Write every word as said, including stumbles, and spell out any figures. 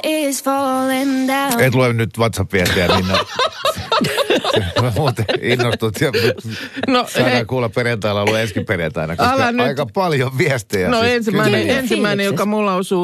is falling down. Et lue nyt WhatsApp-viestiä, Minna. Mä muuten innostut ja No, saadaan kuulla perjantailla ollut ensi perjantaina, koska Älä nyt. aika paljon viestejä. No siis ensimmäinen, kymmeniä. ensimmäinen joka mulla osuu